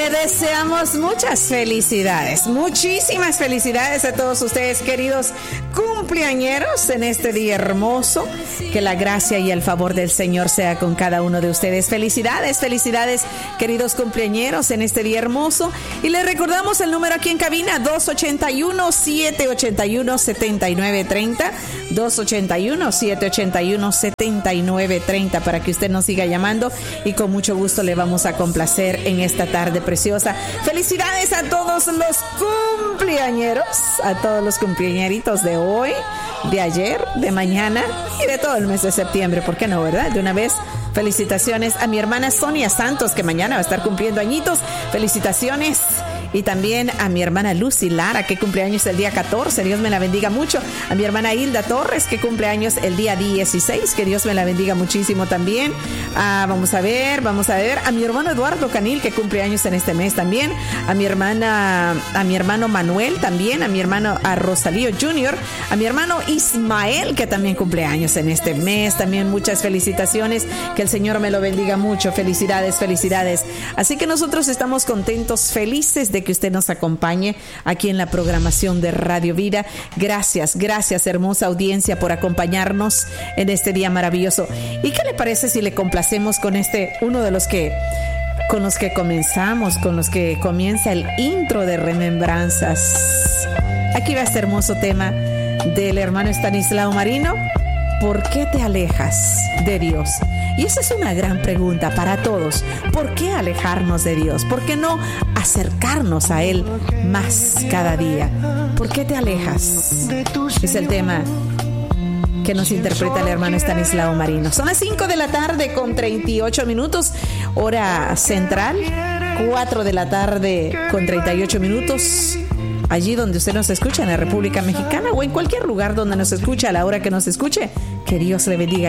Le deseamos muchas felicidades, muchísimas felicidades a todos ustedes, queridos cumpleañeros, en este día hermoso. Que la gracia y el favor del Señor sea con cada uno de ustedes. Felicidades, felicidades, queridos cumpleañeros, en este día hermoso. Y les recordamos el número aquí en cabina, 281-781-7930, 281-781-7930, para que usted nos siga llamando y con mucho gusto le vamos a complacer en esta tarde preciosa. Felicidades a todos los cumpleañeros, a todos los cumpleañeritos de hoy, de ayer, de mañana y de todo el mes de septiembre. ¿Por qué no, verdad? De una vez, felicitaciones a mi hermana Sonia Santos, que mañana va a estar cumpliendo añitos. Felicitaciones. Y también a mi hermana Lucy Lara, que cumple años el día 14, Dios me la bendiga mucho. A mi hermana Hilda Torres, que cumple años el día 16, que Dios me la bendiga muchísimo también. Vamos a ver. A mi hermano Eduardo Canil, que cumple años en este mes también. A mi hermano Manuel también. A Rosalío Jr. A mi hermano Ismael, que también cumple años en este mes. También muchas felicitaciones. Que el Señor me lo bendiga mucho. Felicidades, felicidades. Así que nosotros estamos contentos, felices de que usted nos acompañe aquí en la programación de Radio Vida. Gracias, hermosa audiencia, por acompañarnos en este día maravilloso. ¿Y qué le parece si le complacemos con uno de los que con los que comenzamos, con los que comienza el intro de Remembranzas? Aquí va este hermoso tema del hermano Estanislao Marino. ¿Por qué te alejas de Dios? Y esa es una gran pregunta para todos. ¿Por qué alejarnos de Dios? ¿Por qué no acercarnos a Él más cada día? ¿Por qué te alejas? Es el tema que nos interpreta el hermano Estanislao Marino. Son las 5 de la tarde con 38 minutos, hora central, 4 de la tarde con 38 minutos. Allí donde usted nos escucha, en la República Mexicana o en cualquier lugar donde nos escucha, a la hora que nos escuche, que Dios le bendiga.